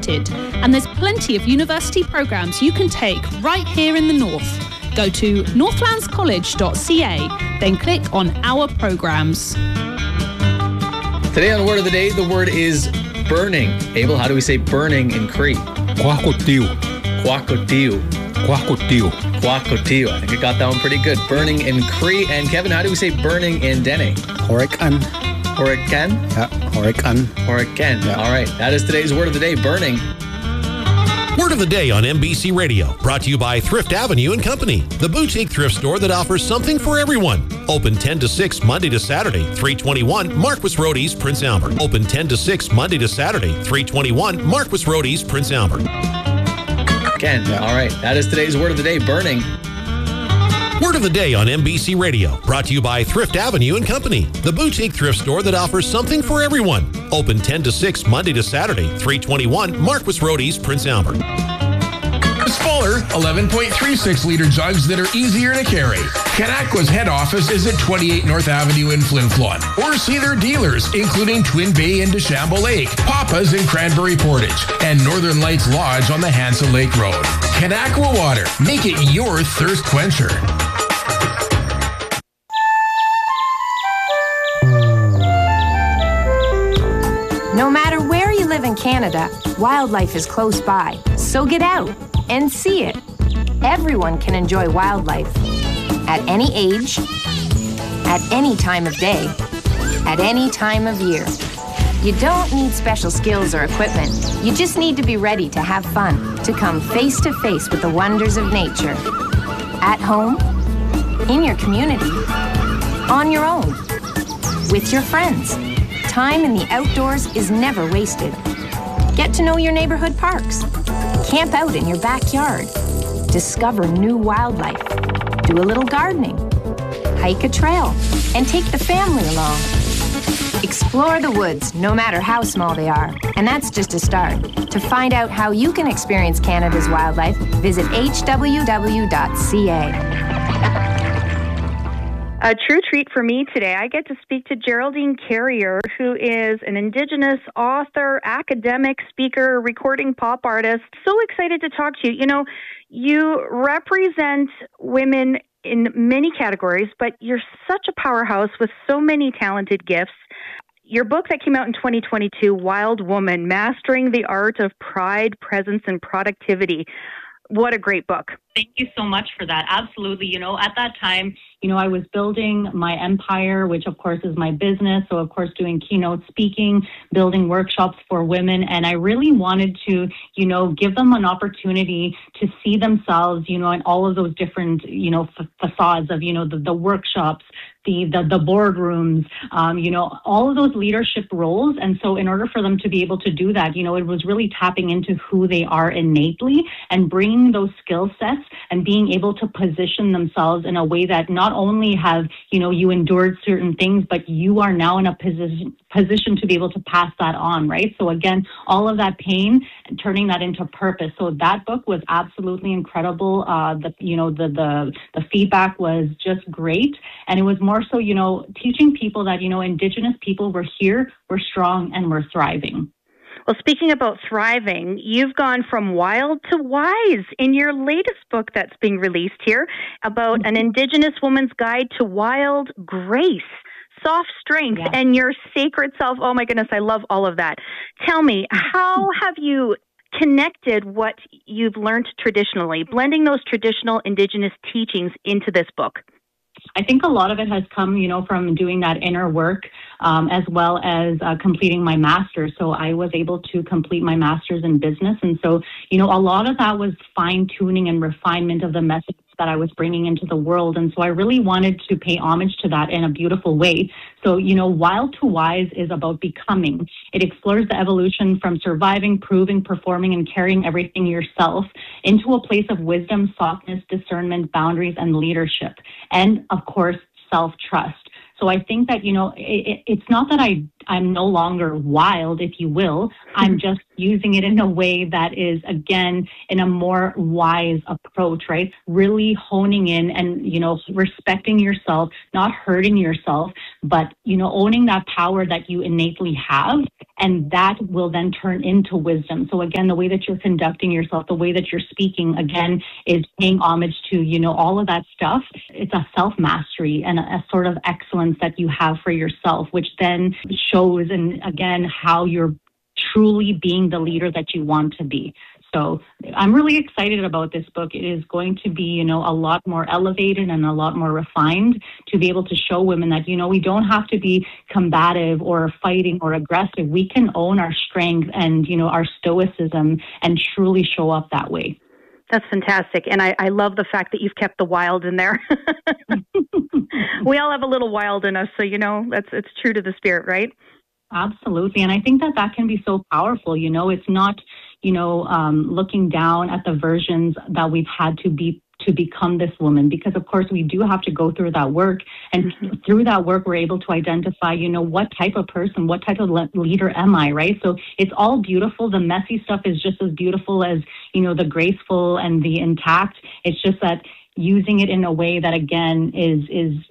accepted. And there's plenty of university programs you can take right here in the north. Go to northlandscollege.ca, then click on our programs. Today on Word of the Day, the word is burning. Abel, how do we say burning in Cree? Quacotiu. Quacotiu. Quacotiu. Quacotiu. I think I got that one pretty good. Burning in Cree. And Kevin, how do we say burning in Dene? Horican. Horican? Yeah, horican. Horican. Yeah. All right. That is today's Word of the Day, burning. Word of the Day on MBC Radio, brought to you by Thrift Avenue and Company, the boutique thrift store that offers something for everyone. Open 10 to 6 Monday to Saturday, 321 Marquis Road East, Prince Albert. Open 10 to 6 Monday to Saturday, 321 Marquis Road East, Prince Albert. Again, all right. That is today's Word of the Day, burning. Word of the Day on MBC Radio, brought to you by Thrift Avenue and Company, the boutique thrift store that offers something for everyone. Open 10 to 6 Monday to Saturday, 321 Marquis Road East, Prince Albert. Smaller 11.36-liter jugs that are easier to carry. Kanakwa's head office is at 28 North Avenue in Flin Flon. Or see their dealers, including Twin Bay in DeChambeau Lake, Papa's in Cranberry Portage, and Northern Lights Lodge on the Hansel Lake Road. Kanakwa Water. Make it your thirst quencher. No matter where you live in Canada, wildlife is close by. So get out and see it. Everyone can enjoy wildlife at any age, at any time of day, at any time of year. You don't need special skills or equipment. You just need to be ready to have fun, to come face to face with the wonders of nature. At home, in your community, on your own, with your friends. Time in the outdoors is never wasted. Get to know your neighborhood parks. Camp out in your backyard. Discover new wildlife. Do a little gardening. Hike a trail and take the family along. Explore the woods, no matter how small they are. And that's just a start. To find out how you can experience Canada's wildlife, visit hww.ca. A true treat for me today. I get to speak to Geraldine Carrier, who is an Indigenous author, academic, speaker, recording pop artist. So excited to talk to you. You know, you represent women in many categories, but you're such a powerhouse with so many talented gifts. Your book that came out in 2022, Wild Woman, Mastering the Art of Pride, Presence, and Productivity. What a great book. Thank you so much for that. Absolutely. You know, at that time, you know, I was building my empire, which of course is my business. So of course, doing keynote speaking, building workshops for women. And I really wanted to, you know, give them an opportunity to see themselves, you know, in all of those different, you know, facades of, you know, the workshops, the boardrooms, you know, all of those leadership roles. And so in order for them to be able to do that, you know, it was really tapping into who they are innately and bringing those skill sets and being able to position themselves in a way that not only have, you know, you endured certain things, but you are now in a position to be able to pass that on, right? So again, all of that pain and turning that into purpose. So that book was absolutely incredible. The feedback was just great. And it was more so, you know, teaching people that, you know, Indigenous people, we're here, we're strong, and we're thriving. Well, speaking about thriving, you've gone from wild to wise in your latest book that's being released here about an Indigenous woman's guide to wild grace, soft strength, and your sacred self. Oh my goodness, I love all of that. Tell me, how have you connected what you've learned traditionally, blending those traditional Indigenous teachings into this book? I think a lot of it has come, you know, from doing that inner work, as well as completing my master's. So I was able to complete my master's in business. And so, you know, a lot of that was fine tuning and refinement of the message that I was bringing into the world. And so I really wanted to pay homage to that in a beautiful way. So, you know, Wild to Wise is about becoming. It explores the evolution from surviving, proving, performing, and carrying everything yourself into a place of wisdom, softness, discernment, boundaries, and leadership. And of course, self-trust. So I think that, you know, it's not that I I'm no longer wild, if you will. I'm just using it in a way that is, again, in a more wise approach, right? Really honing in and, respecting yourself, not hurting yourself, but, owning that power that you innately have. And that will then turn into wisdom. So again, the way that you're conducting yourself, the way that you're speaking, again, is paying homage to, all of that stuff. It's a self-mastery and a sort of excellence that you have for yourself, which then shows, and again, how you're truly being the leader that you want to be. So I'm really excited about this book. It is going to be, a lot more elevated and a lot more refined to be able to show women that, we don't have to be combative or fighting or aggressive. We can own our strength and, our stoicism and truly show up that way. That's fantastic. And I love the fact that you've kept the wild in there. We all have a little wild in us. So, it's true to the spirit, right? Absolutely. And I think that can be so powerful. It's not, looking down at the versions that we've had to become this woman, because of course we do have to go through that work, and through that work we're able to identify, what type of person, what type of leader am I, right? So it's all beautiful. The messy stuff is just as beautiful as, the graceful and the intact. It's just that using it in a way that, again, is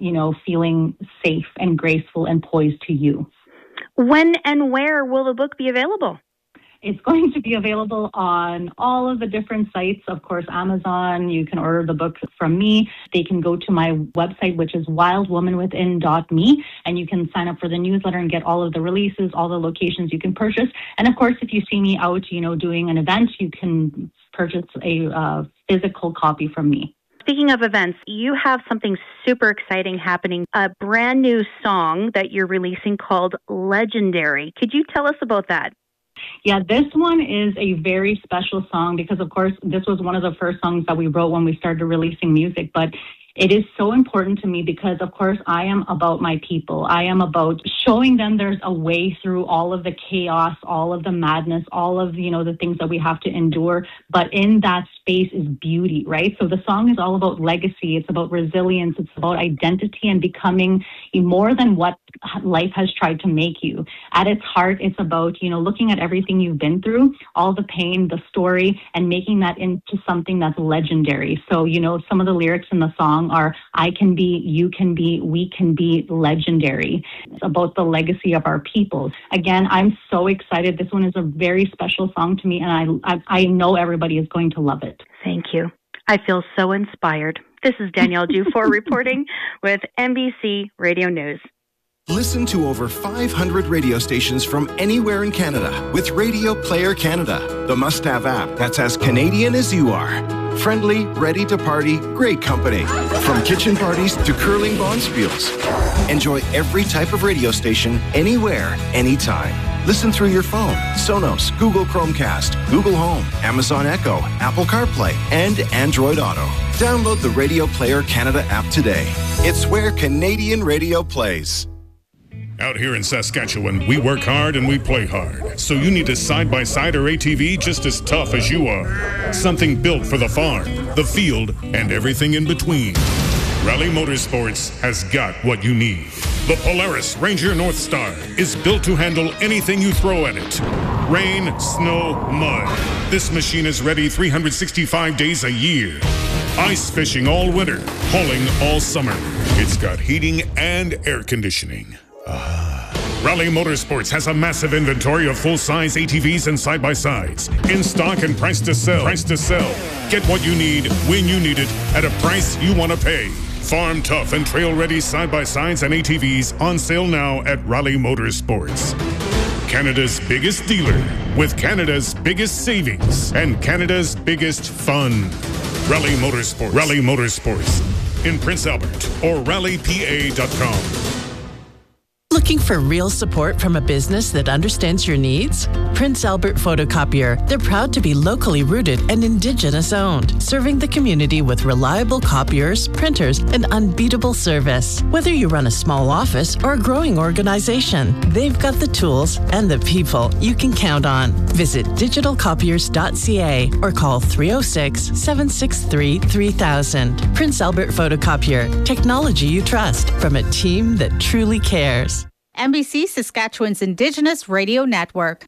feeling safe and graceful and poised to you. When and where will the book be available? It's going to be available on all of the different sites. Of course, Amazon, you can order the book from me. They can go to my website, which is wildwomanwithin.me, and you can sign up for the newsletter and get all of the releases, all the locations you can purchase. And of course, if you see me out, doing an event, you can purchase a physical copy from me. Speaking of events, you have something super exciting happening, a brand new song that you're releasing called Legendary. Could you tell us about that? Yeah, this one is a very special song because, of course, this was one of the first songs that we wrote when we started releasing music. But it is so important to me because, of course, I am about my people. I am about showing them there's a way through all of the chaos, all of the madness, all of, the things that we have to endure. But in that space is beauty, right? So the song is all about legacy. It's about resilience. It's about identity and becoming more than what life has tried to make you. At its heart, it's about, looking at everything you've been through, all the pain, the story, and making that into something that's legendary. So, some of the lyrics in the song are, I can be, you can be, we can be legendary. It's about the legacy of our people. Again, I'm so excited. This one is a very special song to me, and I know everybody is going to love it. Thank you. I feel so inspired. This is Danielle Dufour reporting with NBC Radio News. Listen to over 500 radio stations from anywhere in Canada with Radio Player Canada, the must-have app that's as Canadian as you are. Friendly, ready to party, great company. From kitchen parties to curling bonspiels. Enjoy every type of radio station, anywhere, anytime. Listen through your phone, Sonos, Google Chromecast, Google Home, Amazon Echo, Apple CarPlay, and Android Auto. Download the Radio Player Canada app today. It's where Canadian radio plays. Out here in Saskatchewan, we work hard and we play hard. So you need a side-by-side or ATV just as tough as you are. Something built for the farm, the field, and everything in between. Rally Motorsports has got what you need. The Polaris Ranger North Star is built to handle anything you throw at it. Rain, snow, mud. This machine is ready 365 days a year. Ice fishing all winter, hauling all summer. It's got heating and air conditioning. Rally Motorsports has a massive inventory of full-size ATVs and side-by-sides. In stock and price to sell. Get what you need, when you need it, at a price you want to pay. Farm tough and trail-ready side-by-sides and ATVs on sale now at Rally Motorsports. Canada's biggest dealer, with Canada's biggest savings and Canada's biggest fun. Rally Motorsports. Rally Motorsports. In Prince Albert or rallypa.com. Looking for real support from a business that understands your needs? Prince Albert Photocopier. They're proud to be locally rooted and Indigenous owned, serving the community with reliable copiers, printers, and unbeatable service. Whether you run a small office or a growing organization, they've got the tools and the people you can count on. Visit digitalcopiers.ca or call 306-763-3000. Prince Albert Photocopier. Technology you trust from a team that truly cares. NBC Saskatchewan's Indigenous Radio Network.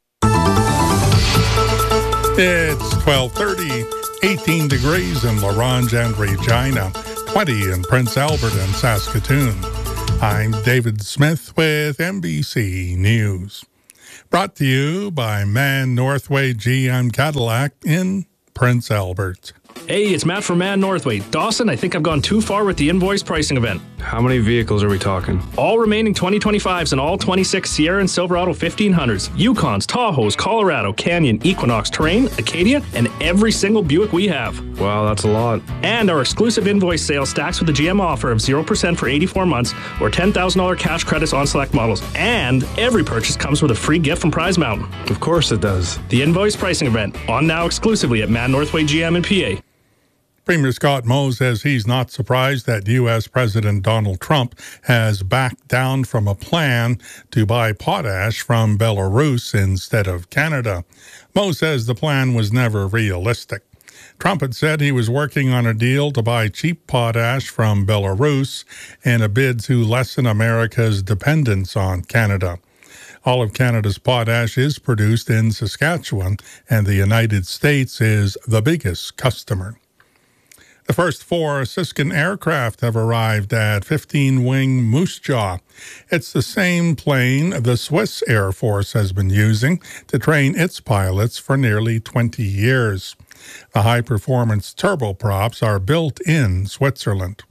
It's 12:30, 18 degrees in La Ronge and Regina, 20 in Prince Albert and Saskatoon. I'm David Smith with NBC News. Brought to you by Man Northway GM Cadillac in Prince Albert. Hey, it's Matt from Man Northway. Dawson, I think I've gone too far with the invoice pricing event. How many vehicles are we talking? All remaining 2025s and all 26 Sierra and Silverado 1500s, Yukons, Tahoes, Colorado, Canyon, Equinox, Terrain, Acadia, and every single Buick we have. Wow, that's a lot. And our exclusive invoice sale stacks with a GM offer of 0% for 84 months or $10,000 cash credits on select models. And every purchase comes with a free gift from Prize Mountain. Of course it does. The invoice pricing event, on now exclusively at Man Northway GM in PA. Premier Scott Moe says he's not surprised that U.S. President Donald Trump has backed down from a plan to buy potash from Belarus instead of Canada. Moe says the plan was never realistic. Trump had said he was working on a deal to buy cheap potash from Belarus in a bid to lessen America's dependence on Canada. All of Canada's potash is produced in Saskatchewan, and the United States is the biggest customer. The first 4 Siskin aircraft have arrived at 15-wing Moose Jaw. It's the same plane the Swiss Air Force has been using to train its pilots for nearly 20 years. The high-performance turboprops are built in Switzerland.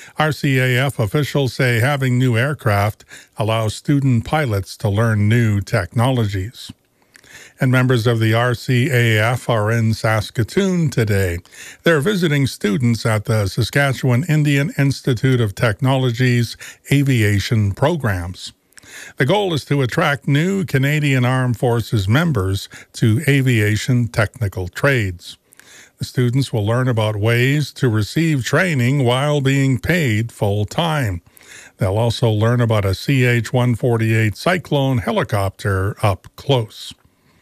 RCAF officials say having new aircraft allows student pilots to learn new technologies. And members of the RCAF are in Saskatoon today. They're visiting students at the Saskatchewan Indian Institute of Technology's aviation programs. The goal is to attract new Canadian Armed Forces members to aviation technical trades. The students will learn about ways to receive training while being paid full-time. They'll also learn about a CH-148 Cyclone helicopter up close.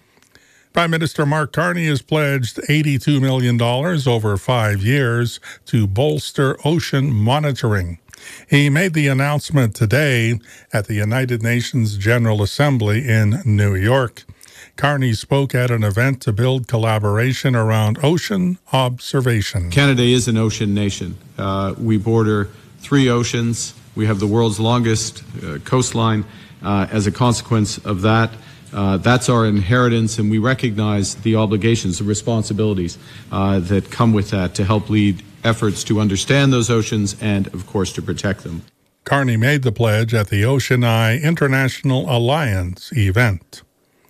Prime Minister Mark Carney has pledged $82 million over 5 years to bolster ocean monitoring. He made the announcement today at the United Nations General Assembly in New York. Carney spoke at an event to build collaboration around ocean observation. Canada is an ocean nation. We border 3 oceans. We have the world's longest coastline. As a consequence of that, that's our inheritance, and we recognize the obligations, the responsibilities that come with that to help lead efforts to understand those oceans and, of course, to protect them. Carney made the pledge at the Ocean Eye International Alliance event.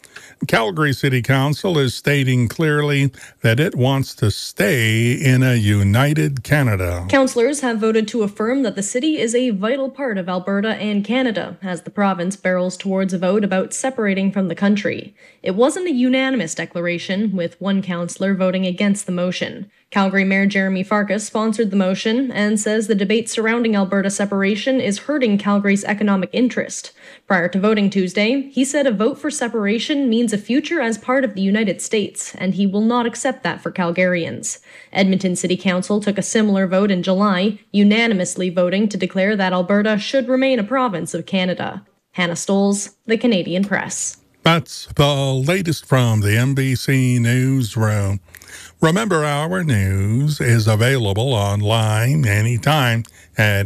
Calgary City Council is stating clearly that it wants to stay in a united Canada. Councillors have voted to affirm that the city is a vital part of Alberta and Canada as the province barrels towards a vote about separating from the country. It wasn't a unanimous declaration, with one councillor voting against the motion. Calgary Mayor Jeremy Farkas sponsored the motion and says the debate surrounding Alberta separation is hurting Calgary's economic interest. Prior to voting Tuesday, he said a vote for separation means a future as part of the United States, and he will not accept that for Calgarians. Edmonton City Council took a similar vote in July, unanimously voting to declare that Alberta should remain a province of Canada. Hannah Stoles, The Canadian Press. That's the latest from the NBC Newsroom. Remember, our news is available online anytime at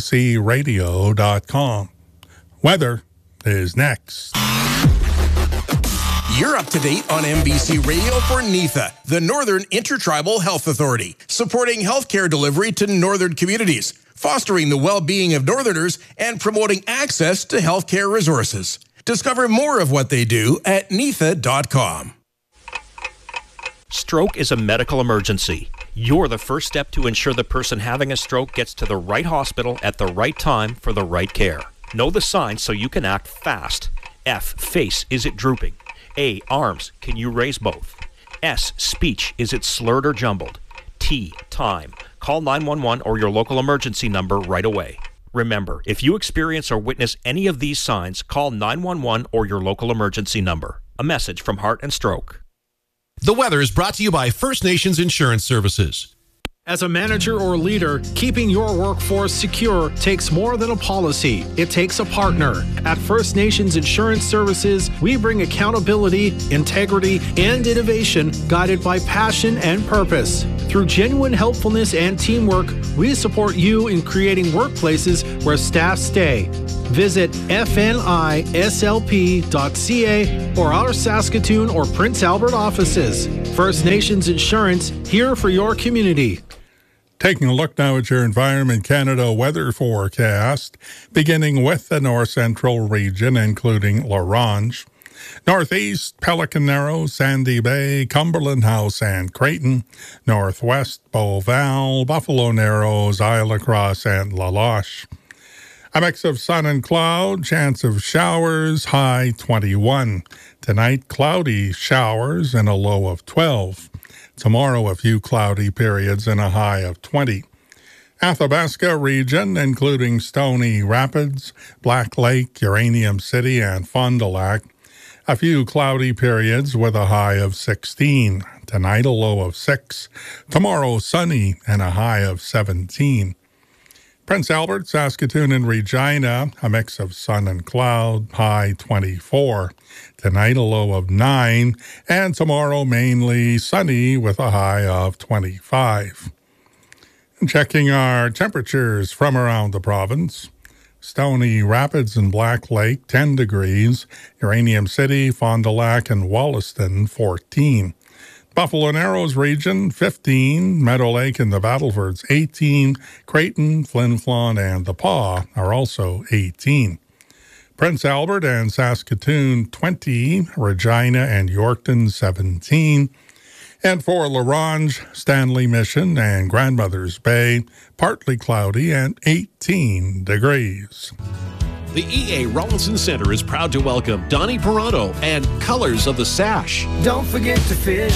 NBCRadio.com. Weather is next. You're up to date on NBC Radio for NIFA, the Northern Intertribal Health Authority, supporting healthcare delivery to northern communities, fostering the well-being of Northerners, and promoting access to healthcare resources. Discover more of what they do at NIFA.com. Stroke is a medical emergency. You're the first step to ensure the person having a stroke gets to the right hospital at the right time for the right care. Know the signs so you can act fast. F, face, is it drooping? A, arms, can you raise both? S, speech, is it slurred or jumbled? T, time. Call 911 or your local emergency number right away. Remember, if you experience or witness any of these signs, call 911 or your local emergency number. A message from Heart and Stroke. The weather is brought to you by First Nations Insurance Services. As a manager or leader, keeping your workforce secure takes more than a policy. It takes a partner. At First Nations Insurance Services, we bring accountability, integrity, and innovation guided by passion and purpose. Through genuine helpfulness and teamwork, we support you in creating workplaces where staff stay. Visit fnislp.ca or our Saskatoon or Prince Albert offices. First Nations Insurance, here for your community. Taking a look now at your Environment Canada weather forecast, beginning with the north central region, including La Ronge. Northeast, Pelican Narrows, Sandy Bay, Cumberland House, and Creighton. Northwest, Beauval, Buffalo Narrows, Isle Cross, and La Loche. A mix of sun and cloud, chance of showers, high 21. Tonight, cloudy showers and a low of 12. Tomorrow, a few cloudy periods and a high of 20. Athabasca region, including Stony Rapids, Black Lake, Uranium City, and Fond du Lac. A few cloudy periods with a high of 16. Tonight, a low of 6. Tomorrow, sunny and a high of 17. Prince Albert, Saskatoon, and Regina, a mix of sun and cloud, high 24. Tonight, a low of 9, and tomorrow, mainly sunny with a high of 25. And checking our temperatures from around the province. Stony Rapids and Black Lake, 10 degrees. Uranium City, Fond du Lac, and Wollaston, 14. Buffalo Narrows region, 15. Meadow Lake and the Battlefords, 18. Creighton, Flin Flon, and the Pas are also 18. Prince Albert and Saskatoon, 20. Regina and Yorkton, 17. And for La Ronge, Stanley Mission, and Grandmother's Bay, partly cloudy and 18 degrees. The EA Rollinson Center is proud to welcome Donnie Peranto and Colors of the Sash. Don't forget to fish.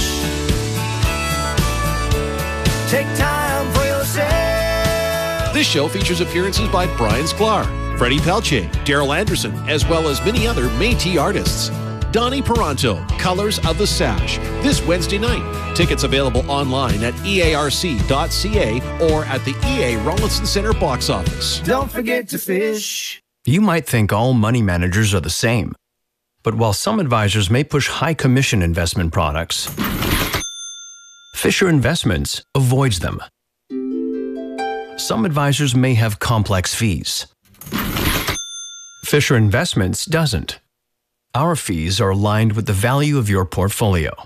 Take time for yourself. This show features appearances by Brian Sklar, Freddie Pelche, Daryl Anderson, as well as many other Métis artists. Donnie Peranto, Colors of the Sash, this Wednesday night. Tickets available online at earc.ca or at the EA Rollinson Center box office. Don't forget to fish. You might think all money managers are the same. But while some advisors may push high commission investment products, Fisher Investments avoids them. Some advisors may have complex fees. Fisher Investments doesn't. Our fees are aligned with the value of your portfolio.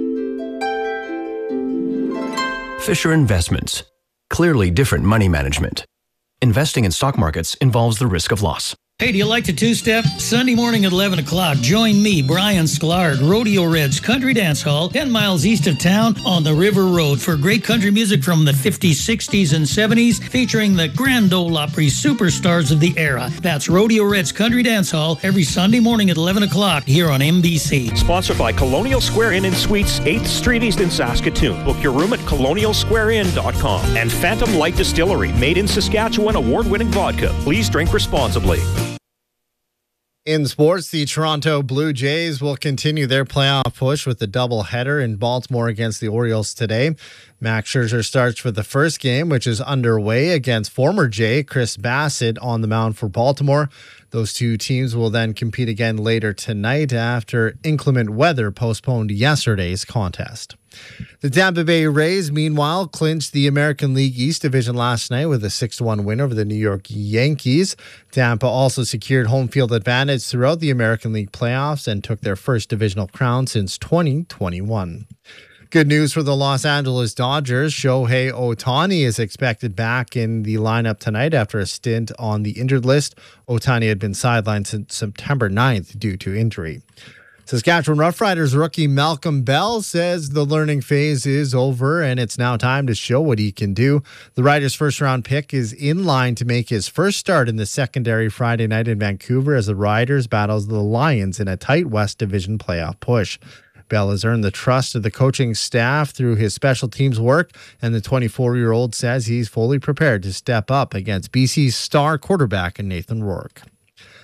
Fisher Investments. Clearly different money management. Investing in stock markets involves the risk of loss. Hey, do you like to two-step? Sunday morning at 11 o'clock, join me, Brian Sklar, at Rodeo Red's Country Dance Hall, 10 miles east of town on the River Road for great country music from the 50s, 60s, and 70s, featuring the Grand Ole Opry superstars of the era. That's Rodeo Red's Country Dance Hall every Sunday morning at 11 o'clock here on NBC. Sponsored by Colonial Square Inn and Suites, 8th Street East in Saskatoon. Book your room at colonialsquareinn.com. And Phantom Light Distillery, made in Saskatchewan, award-winning vodka. Please drink responsibly. In sports, the Toronto Blue Jays will continue their playoff push with the doubleheader in Baltimore against the Orioles today. Max Scherzer starts for the first game, which is underway against former Jay Chris Bassett on the mound for Baltimore. Those two teams will then compete again later tonight after inclement weather postponed yesterday's contest. The Tampa Bay Rays, meanwhile, clinched the American League East Division last night with a 6-1 win over the New York Yankees. Tampa also secured home field advantage throughout the American League playoffs and took their first divisional crown since 2021. Good news for the Los Angeles Dodgers. Shohei Ohtani is expected back in the lineup tonight after a stint on the injured list. Ohtani had been sidelined since September 9th due to injury. Saskatchewan Roughriders rookie Malcolm Bell says the learning phase is over and it's now time to show what he can do. The Riders' first-round pick is in line to make his first start in the secondary Friday night in Vancouver as the Riders battles the Lions in a tight West Division playoff push. Bell has earned the trust of the coaching staff through his special teams work, and the 24-year-old says he's fully prepared to step up against BC's star quarterback Nathan Rourke.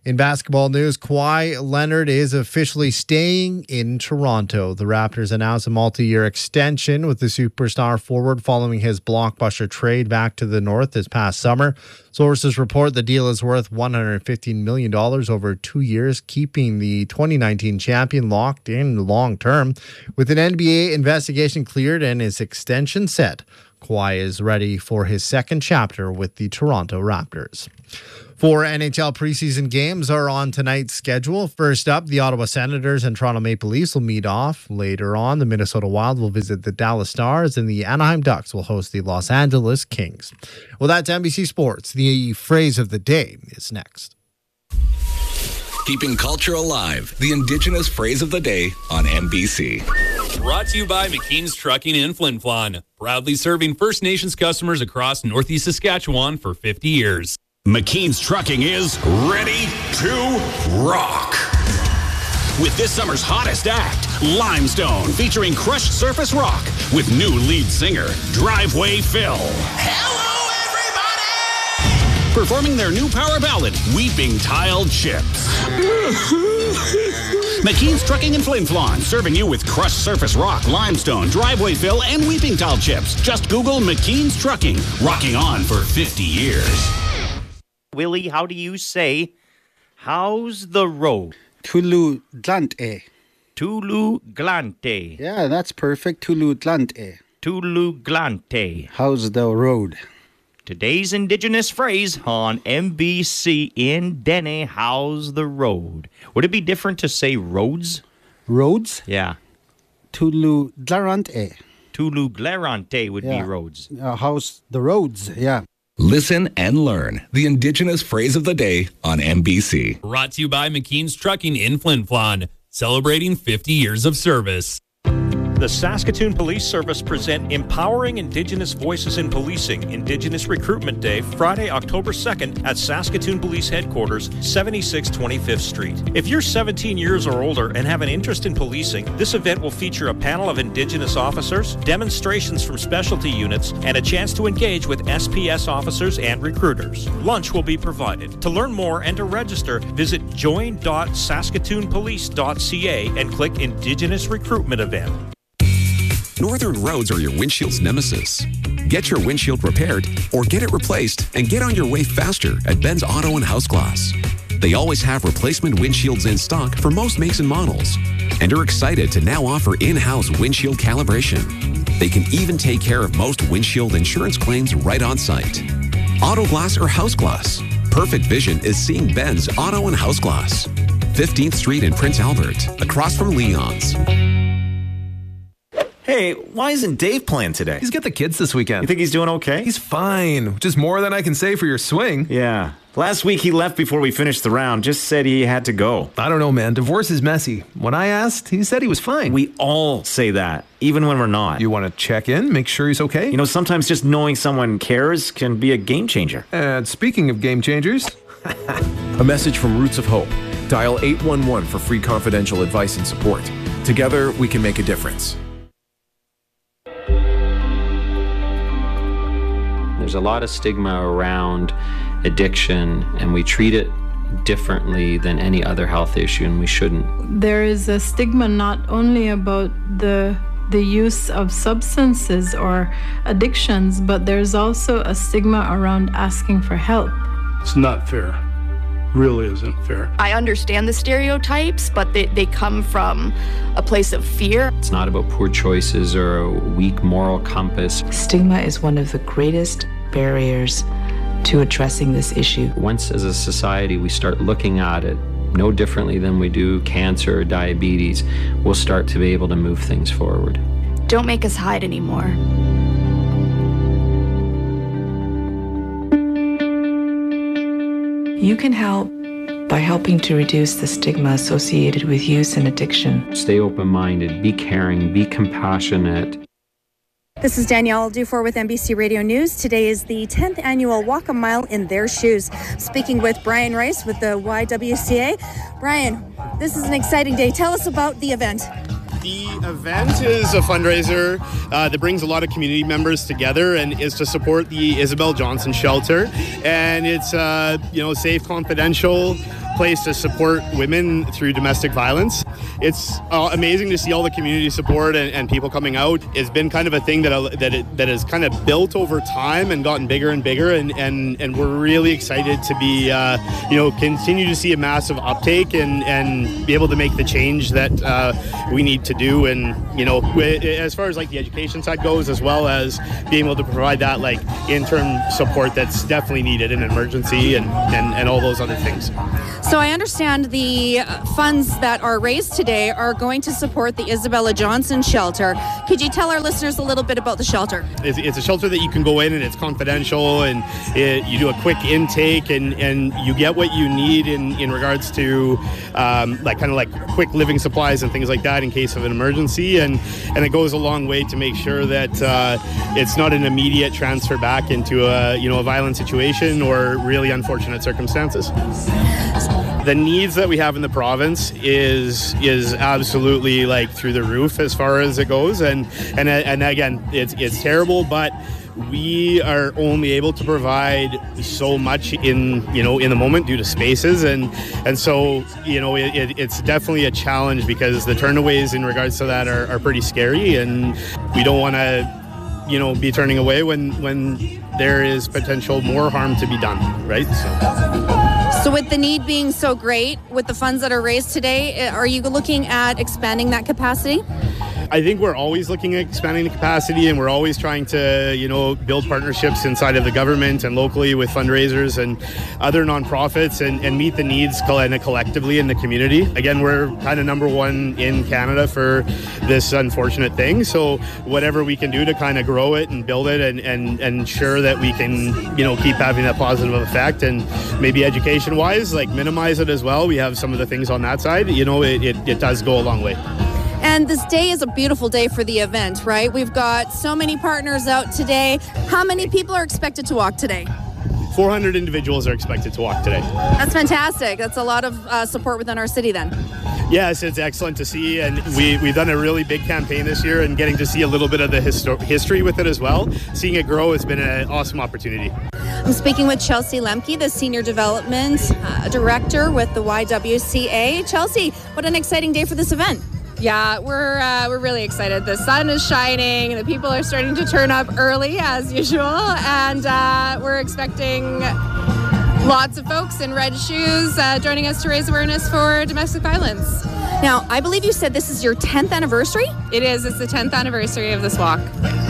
In basketball news, Kawhi Leonard is officially staying in Toronto. The Raptors announced a multi-year extension with the superstar forward following his blockbuster trade back to the North this past summer. Sources report the deal is worth $115 million over 2 years, keeping the 2019 champion locked in long term. With an NBA investigation cleared and his extension set, Kawhi is ready for his second chapter with the Toronto Raptors. 4 NHL preseason games are on tonight's schedule. First up, the Ottawa Senators and Toronto Maple Leafs will meet off. Later on, the Minnesota Wild will visit the Dallas Stars, and the Anaheim Ducks will host the Los Angeles Kings. Well, that's NBC Sports. The phrase of the day is next. Keeping culture alive. The Indigenous phrase of the day on NBC. Brought to you by McKean's Trucking in Flin Flon. Proudly serving First Nations customers across Northeast Saskatchewan for 50 years. McKean's Trucking is ready to rock. With this summer's hottest act, Limestone, featuring crushed surface rock with new lead singer, Driveway Phil. Hello, everybody! Performing their new power ballad, Weeping Tiled Chips. McKean's Trucking in Flin Flon, serving you with crushed surface rock, limestone, driveway fill, and weeping tile chips. Just Google McKean's Trucking, rocking on for 50 years. Willie, how do you say, how's the road? Tulu Glante. Tulu Glante. Yeah, that's perfect. Tulu Glante. Tulu Glante. How's the road? Today's Indigenous phrase on MBC in Dene, how's the road? Would it be different to say roads? Roads? Yeah. Tulu Glarante. Tulu Glarante would be roads. How's the roads? Yeah. Listen and learn the Indigenous phrase of the day on NBC. Brought to you by McKean's Trucking in Flin Flon, celebrating 50 years of service. The Saskatoon Police Service present Empowering Indigenous Voices in Policing Indigenous Recruitment Day, Friday, October 2nd at Saskatoon Police Headquarters, 76 25th Street. If you're 17 years or older and have an interest in policing, this event will feature a panel of Indigenous officers, demonstrations from specialty units, and a chance to engage with SPS officers and recruiters. Lunch will be provided. To learn more and to register, visit join.saskatoonpolice.ca and click Indigenous Recruitment Event. Northern roads are your windshield's nemesis. Get your windshield repaired or get it replaced and get on your way faster at Ben's Auto and House Glass. They always have replacement windshields in stock for most makes and models and are excited to now offer in-house windshield calibration. They can even take care of most windshield insurance claims right on site. Auto glass or house glass. Perfect vision is seeing Ben's Auto and House Glass. 15th Street in Prince Albert, across from Leon's. Hey, why isn't Dave playing today? He's got the kids this weekend. You think he's doing okay? He's fine, which is more than I can say for your swing. Yeah. Last week he left before we finished the round, just said he had to go. I don't know, man. Divorce is messy. When I asked, he said he was fine. We all say that, even when we're not. You want to check in, make sure he's okay? You know, sometimes just knowing someone cares can be a game changer. And speaking of game changers... A message from Roots of Hope. Dial 811 for free confidential advice and support. Together, we can make a difference. There's a lot of stigma around addiction, and we treat it differently than any other health issue, and we shouldn't. There is a stigma not only about the use of substances or addictions, but there's also a stigma around asking for help. It's not fair. Really isn't fair. I understand the stereotypes, but they come from a place of fear. It's not about poor choices or a weak moral compass. Stigma is one of the greatest barriers to addressing this issue. Once as a society we start looking at it no differently than we do cancer or diabetes, we'll start to be able to move things forward. Don't make us hide anymore. You can help by helping to reduce the stigma associated with use and addiction. Stay open-minded, be caring, be compassionate. This is Danielle Dufour with NBC Radio News. Today is the 10th annual Walk a Mile in Their Shoes. Speaking with Brian Rice with the YWCA. Brian, this is an exciting day. Tell us about the event. The event is a fundraiser that brings a lot of community members together and is to support the Isabel Johnson Shelter. And it's, safe, confidential place to support women through domestic violence. It's amazing to see all the community support and people coming out. It's been kind of a thing that has kind of built over time and gotten bigger and bigger, and we're really excited to be continue to see a massive uptake and be able to make the change that we need to do. And as far as like the education side goes, as well as being able to provide that like interim support that's definitely needed in an emergency and all those other things. So I understand the funds that are raised today are going to support the Isabella Johnson shelter. Could you tell our listeners a little bit about the shelter? It's a shelter that you can go in and it's confidential, and you do a quick intake and you get what you need in regards to like quick living supplies and things like that in case of an emergency, and it goes a long way to make sure that it's not an immediate transfer back into a violent situation or really unfortunate circumstances. The needs that we have in the province is absolutely like through the roof as far as it goes, and again, it's terrible, but we are only able to provide so much in the moment due to spaces, and so it's definitely a challenge because the turnaways in regards to that are pretty scary, and we don't want to be turning away when there is potential more harm to be done, right? So with the need being so great, with the funds that are raised today, are you looking at expanding that capacity? I think we're always looking at expanding the capacity, and we're always trying to, build partnerships inside of the government and locally with fundraisers and other nonprofits and meet the needs collectively in the community. Again, we're kind of number one in Canada for this unfortunate thing. So whatever we can do to kind of grow it and build it and ensure that we can, keep having that positive effect, and maybe education-wise, like minimize it as well. We have some of the things on that side. It does go a long way. And this day is a beautiful day for the event, right? We've got so many partners out today. How many people are expected to walk today? 400 individuals are expected to walk today. That's fantastic. That's a lot of support within our city then. Yes, it's excellent to see, and we've done a really big campaign this year, and getting to see a little bit of the history with it as well. Seeing it grow has been an awesome opportunity. I'm speaking with Chelsea Lemke, the Senior Development Director with the YWCA. Chelsea, what an exciting day for this event. Yeah, we're really excited. The sun is shining, the people are starting to turn up early as usual, and we're expecting lots of folks in red shoes joining us to raise awareness for domestic violence. Now, I believe you said this is your 10th anniversary? It is. It's the 10th anniversary of this walk.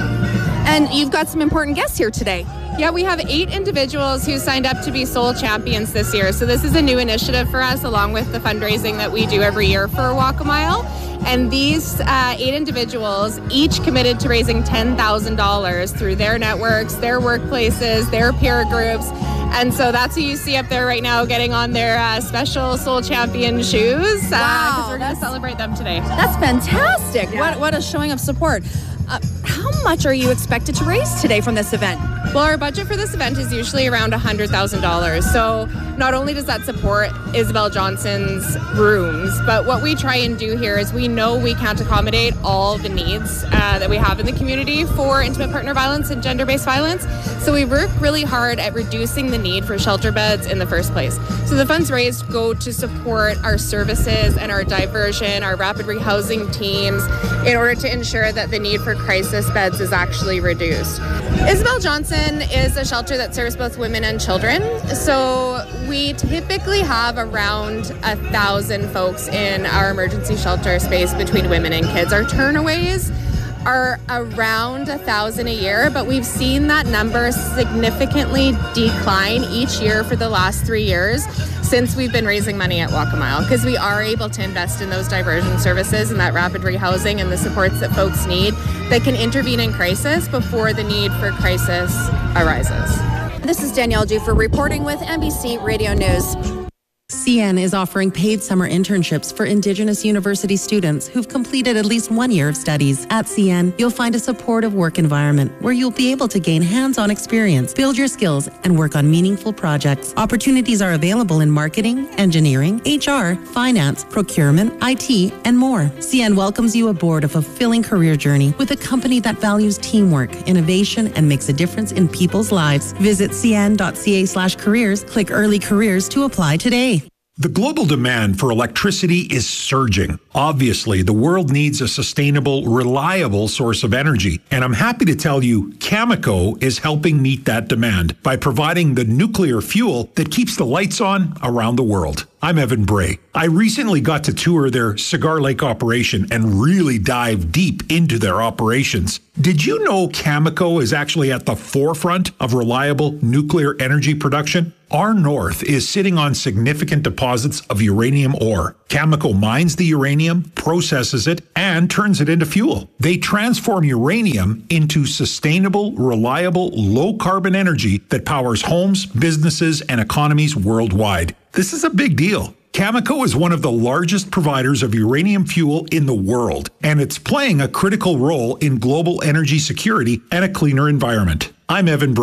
And you've got some important guests here today. Yeah, we have 8 individuals who signed up to be Soul Champions this year. So this is a new initiative for us, along with the fundraising that we do every year for Walk a Mile. And these 8 individuals each committed to raising $10,000 through their networks, their workplaces, their peer groups. And so that's who you see up there right now getting on their special Soul Champion shoes. Because we're going to celebrate them today. That's fantastic. Yeah. What a showing of support. How much are you expected to raise today from this event? Well, our budget for this event is usually around $100,000. So not only does that support Isabel Johnson's rooms, but what we try and do here is we know we can't accommodate all the needs that we have in the community for intimate partner violence and gender-based violence. So we work really hard at reducing the need for shelter beds in the first place. So the funds raised go to support our services and our diversion, our rapid rehousing teams, in order to ensure that the need for crisis beds is actually reduced. Isabel Johnson is a shelter that serves both women and children. So we typically have around 1,000 folks in our emergency shelter space between women and kids. Our turnaways are around 1,000 a year, but we've seen that number significantly decline each year for the last 3 years since we've been raising money at Walk a Mile, because we are able to invest in those diversion services and that rapid rehousing and the supports that folks need that can intervene in crisis before the need for crisis arises. This is Danielle Dufour reporting with NBC Radio News. CN is offering paid summer internships for Indigenous university students who've completed at least 1 year of studies. At CN, you'll find a supportive work environment where you'll be able to gain hands-on experience, build your skills, and work on meaningful projects. Opportunities are available in marketing, engineering, HR, finance, procurement, IT, and more. CN welcomes you aboard a fulfilling career journey with a company that values teamwork, innovation, and makes a difference in people's lives. Visit cn.ca/careers, click Early Careers to apply today. The global demand for electricity is surging. Obviously, the world needs a sustainable, reliable source of energy. And I'm happy to tell you, Cameco is helping meet that demand by providing the nuclear fuel that keeps the lights on around the world. I'm Evan Bray. I recently got to tour their Cigar Lake operation and really dive deep into their operations. Did you know Cameco is actually at the forefront of reliable nuclear energy production? Our north is sitting on significant deposits of uranium ore. Cameco mines the uranium, processes it, and turns it into fuel. They transform uranium into sustainable, reliable, low-carbon energy that powers homes, businesses, and economies worldwide. This is a big deal. Cameco is one of the largest providers of uranium fuel in the world, and it's playing a critical role in global energy security and a cleaner environment. I'm Evan Bray.